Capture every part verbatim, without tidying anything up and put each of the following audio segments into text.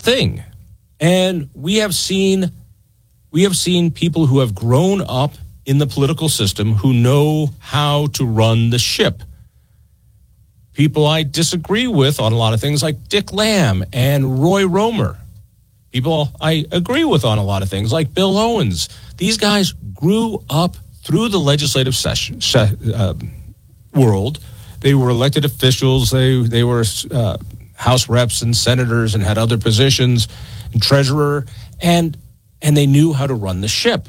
thing. And we have seen we have seen people who have grown up in the political system who know how to run the ship. People I disagree with on a lot of things like Dick Lamb and Roy Romer. People I agree with on a lot of things like Bill Owens. These guys grew up through the legislative session uh, world. They were elected officials. They they were uh, House reps and senators and had other positions, and treasurer, and and they knew how to run the ship.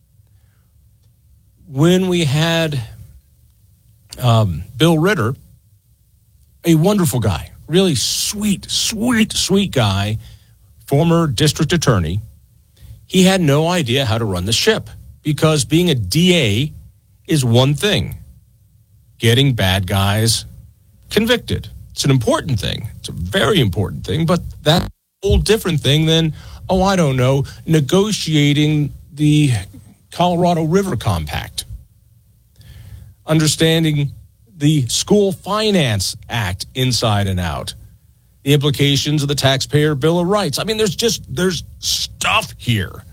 When we had um, Bill Ritter, a wonderful guy, really sweet, sweet, sweet guy, former district attorney, he had no idea how to run the ship because being a D A is one thing. Getting bad guys convicted. It's an important thing. It's a very important thing, but that's a whole different thing than, oh, I don't know, negotiating the Colorado River Compact. Understanding the School Finance Act inside and out. The implications of the Taxpayer Bill of Rights. I mean, there's just, there's stuff here.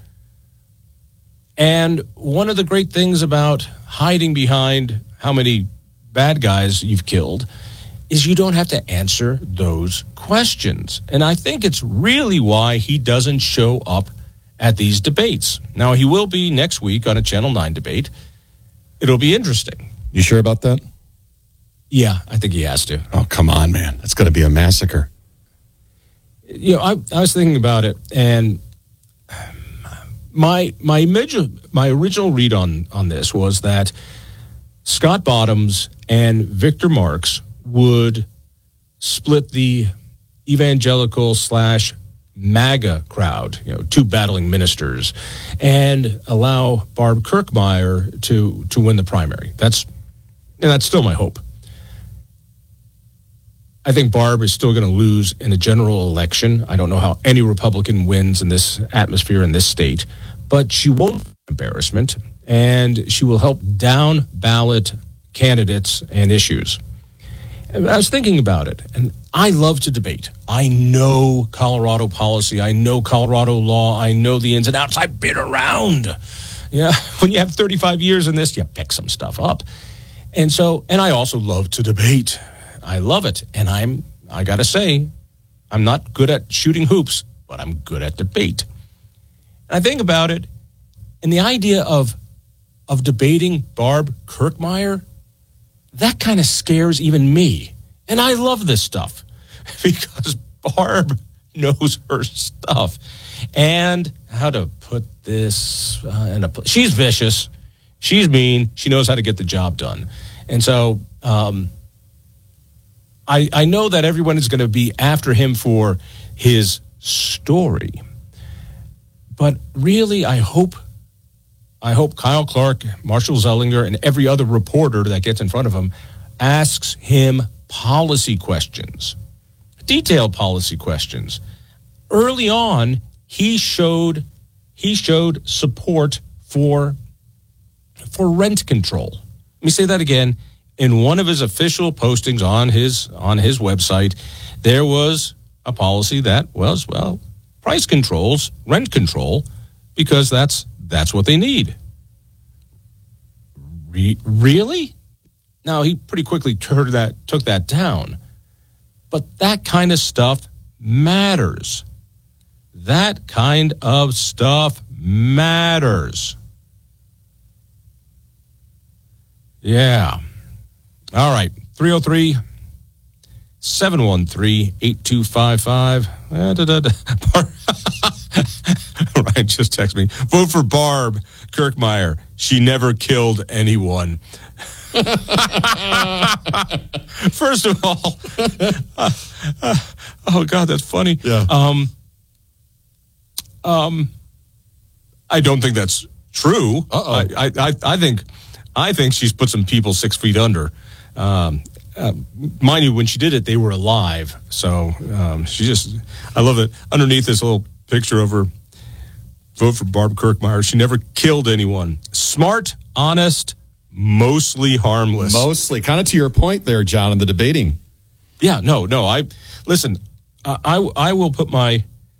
And one of the great things about hiding behind how many bad guys you've killed is you don't have to answer those questions. And I think it's really why he doesn't show up at these debates. Now, he will be next week on a Channel nine debate. It'll be interesting. You sure about that? Yeah, I think he has to. Oh, come on, man. That's going to be a massacre. You know, I, I was thinking about it, and my my major, my original read on, on this was that Scott Bottoms and Victor Marx would split the evangelical slash MAGA crowd, you know, two battling ministers, and allow Barb Kirkmeyer to to win the primary. That's and that's still my hope. I think Barb is still going to lose in a general election. I don't know how any Republican wins in this atmosphere in this state, but she won't be an embarrassment, and she will help down ballot candidates and issues. And I was thinking about it, and I love to debate. I know Colorado policy. I know Colorado law. I know the ins and outs. I've been around. Yeah, when you have thirty-five years in this, you pick some stuff up. And so, and I also love to debate. I love it. And I'm, I got to say, I'm not good at shooting hoops, but I'm good at debate. And I think about it, and the idea of, of debating Barb Kirkmeyer, that kind of scares even me. And I love this stuff because Barb knows her stuff. And how to put this uh, in a place. She's vicious. She's mean. She knows how to get the job done. And so um, I, I know that everyone is going to be after him for his story. But really, I hope I hope Kyle Clark, Marshall Zellinger, and every other reporter that gets in front of him asks him policy questions, detailed policy questions. Early on, he showed he showed support for for rent control. Let me say that again. In one of his official postings on his on his website, there was a policy that was, well, price controls, rent control, because that's that's what they need. Re- really? Now, he pretty quickly turned that, took that down. But that kind of stuff matters. That kind of stuff matters. Yeah. All right. three oh three, seven one three, eight two five five. Ryan just texted me. Vote for Barb Kirkmeyer. She never killed anyone. First of all, uh, uh, oh God, that's funny. Yeah. Um, um, I don't think that's true. Uh-oh. I, I, I, I think, I think she's put some people six feet under. Um, uh, mind you, when she did it, they were alive. So um, she just, I love it. Underneath this little picture of her, vote for Barb Kirkmeyer. She never killed anyone. Smart, honest, mostly harmless. Mostly. Kind of to your point there, John, in the debating. Yeah, no, no. I listen, I, I, I will put my